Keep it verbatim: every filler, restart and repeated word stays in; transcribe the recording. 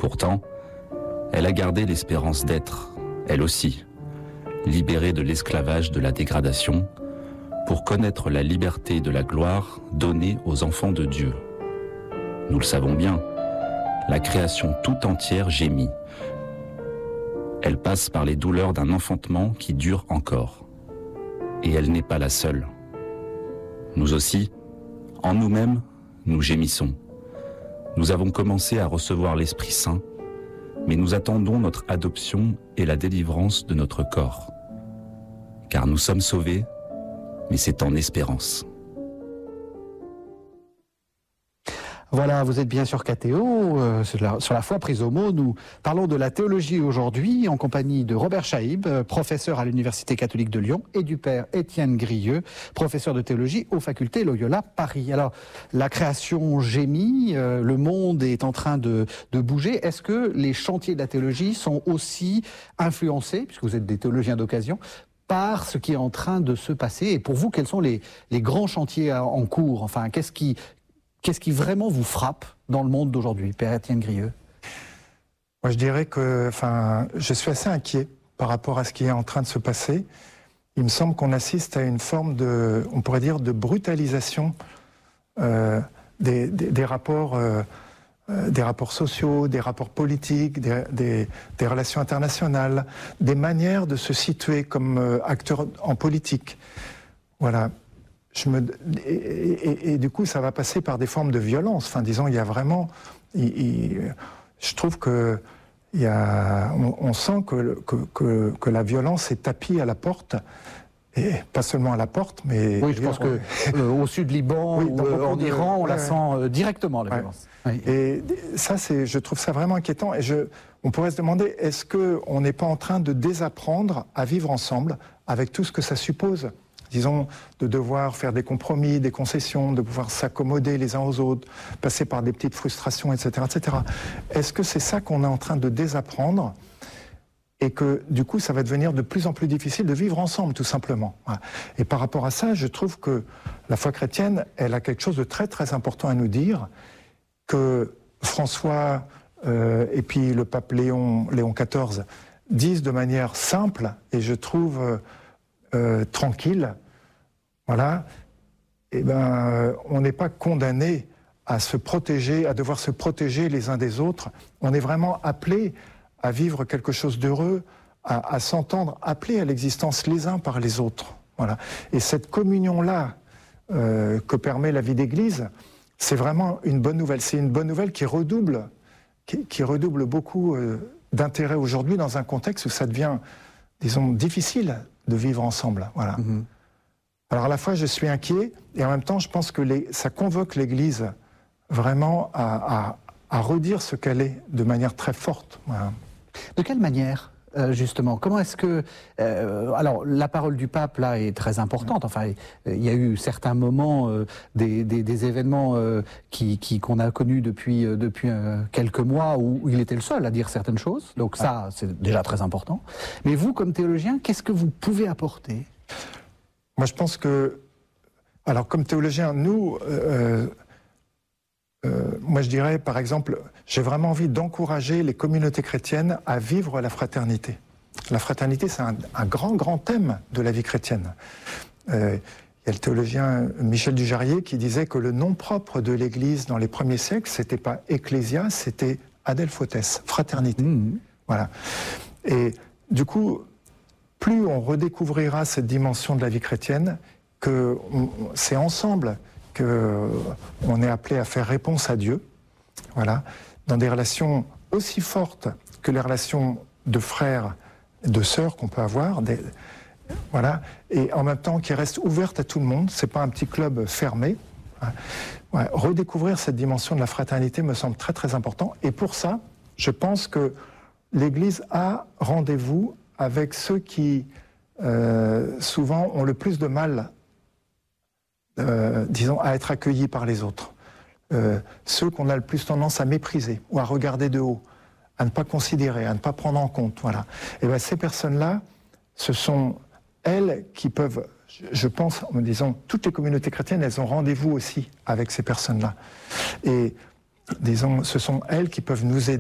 Pourtant, elle a gardé l'espérance d'être, elle aussi, libérée de l'esclavage de la dégradation, pour connaître la liberté de la gloire donnée aux enfants de Dieu. Nous le savons bien, la création tout entière gémit. Elle passe par les douleurs d'un enfantement qui dure encore. Et elle n'est pas la seule. Nous aussi, en nous-mêmes, nous gémissons. Nous avons commencé à recevoir l'Esprit Saint, mais nous attendons notre adoption et la délivrance de notre corps. Car nous sommes sauvés, mais c'est en espérance. Voilà, vous êtes bien sur K T O, euh, sur, la, sur la foi prise au mot. Nous parlons de la théologie aujourd'hui en compagnie de Robert Chaïb, euh, professeur à l'Université catholique de Lyon, et du père Étienne Grieux, professeur de théologie aux facultés Loyola Paris. Alors, la création gémit, euh, le monde est en train de, de bouger. Est-ce que les chantiers de la théologie sont aussi influencés, puisque vous êtes des théologiens d'occasion, par ce qui est en train de se passer? Et pour vous, quels sont les, les grands chantiers en cours? Enfin, qu'est-ce qui... Qu'est-ce qui vraiment vous frappe dans le monde d'aujourd'hui, Père Étienne Grieux? Moi, je dirais que, enfin, je suis assez inquiet par rapport à ce qui est en train de se passer. Il me semble qu'on assiste à une forme de, on pourrait dire, de brutalisation euh, des, des, des rapports, euh, des rapports sociaux, des rapports politiques, des, des, des relations internationales, des manières de se situer comme euh, acteur en politique. Voilà. Je me, et, et, et du coup, ça va passer par des formes de violence. Enfin, disons, il y a vraiment... Il, il, je trouve que il y a, on, on sent que, que, que, que la violence est tapie à la porte. Et pas seulement à la porte, mais... Oui, je pense que euh, au sud Liban oui, ou euh, en de, Iran, on ouais, la sent euh, directement, la ouais. violence. Oui. Et ça, c'est, je trouve ça vraiment inquiétant. Et je, on pourrait se demander, est-ce qu'on n'est pas en train de désapprendre à vivre ensemble avec tout ce que ça suppose ? Disons, de devoir faire des compromis, des concessions, de pouvoir s'accommoder les uns aux autres, passer par des petites frustrations, et cetera, et cetera. Est-ce que c'est ça qu'on est en train de désapprendre et que, du coup, ça va devenir de plus en plus difficile de vivre ensemble, tout simplement? Et par rapport à ça, je trouve que la foi chrétienne, elle a quelque chose de très, très important à nous dire, que François euh, et puis le pape Léon, Léon quatorze disent de manière simple, et je trouve... Euh, Euh, tranquille, voilà, eh ben, euh, on n'est pas condamné à se protéger, à devoir se protéger les uns des autres. On est vraiment appelé à vivre quelque chose d'heureux, à, à s'entendre, appelé à l'existence les uns par les autres. Voilà. Et cette communion-là euh, que permet la vie d'Église, c'est vraiment une bonne nouvelle. C'est une bonne nouvelle qui redouble, qui, qui redouble beaucoup euh, d'intérêt aujourd'hui dans un contexte où ça devient, disons, difficile de vivre ensemble, voilà. Mmh. Alors à la fois je suis inquiet et en même temps je pense que les, ça convoque l'Église vraiment à, à, à redire ce qu'elle est de manière très forte. Voilà. De quelle manière euh, justement? Comment est-ce que... Euh, alors la parole du pape là est très importante, enfin il y a eu certains moments, euh, des, des, des événements euh, qui, qui, qu'on a connus depuis, euh, depuis euh, quelques mois où il était le seul à dire certaines choses, donc ça c'est déjà très important. Mais vous comme théologien, qu'est-ce que vous pouvez apporter? Moi je pense que, alors comme théologien, nous... Euh, Euh, moi, je dirais, par exemple, j'ai vraiment envie d'encourager les communautés chrétiennes à vivre la fraternité. La fraternité, c'est un, un grand, grand thème de la vie chrétienne. Euh, il y a le théologien Michel Dujarrier qui disait que le nom propre de l'Église dans les premiers siècles, c'était pas ecclésia, c'était adelphotes, fraternité. Mmh. Voilà. Et du coup, plus on redécouvrira cette dimension de la vie chrétienne, que on, c'est ensemble qu'on est appelé à faire réponse à Dieu, voilà, dans des relations aussi fortes que les relations de frères et de sœurs qu'on peut avoir, des, voilà, et en même temps qui restent ouvertes à tout le monde, c'est pas un petit club fermé. Hein. Ouais, redécouvrir cette dimension de la fraternité me semble très très important, et pour ça, je pense que l'Église a rendez-vous avec ceux qui, euh, souvent, ont le plus de mal Euh, disons, à être accueillis par les autres. Euh, ceux qu'on a le plus tendance à mépriser ou à regarder de haut, à ne pas considérer, à ne pas prendre en compte. Voilà. Et bien ces personnes-là, ce sont elles qui peuvent, je pense, en me disant, toutes les communautés chrétiennes, elles ont rendez-vous aussi avec ces personnes-là. Et disons, ce sont elles qui peuvent nous aider